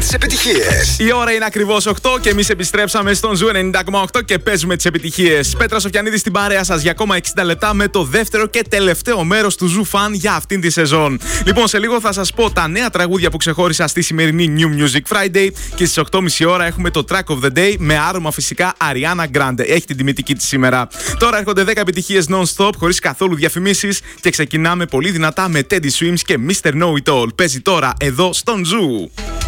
τις επιτυχίες. Η ώρα είναι ακριβώς 8 και εμείς επιστρέψαμε στον Ζου 90,8 και παίζουμε τις επιτυχίες. Πέτρα Σοφιανίδη στην παρέα σας για ακόμα 60 λεπτά με το δεύτερο και τελευταίο μέρος του Ζου Fan για αυτήν τη σεζόν. Λοιπόν, σε λίγο θα σας πω τα νέα τραγούδια που ξεχώρισα στη σημερινή New Music Friday και στις 8.30 ώρα έχουμε το Track of the Day με άρωμα φυσικά Ariana Grande. Έχει την τιμητική της σήμερα. Τώρα έρχονται 10 επιτυχίες non-stop χωρίς καθόλου διαφημίσεις και ξεκινάμε πολύ δυνατά με Teddy Swims και Mr. Know It All. Παίζει τώρα εδώ στον Ζου.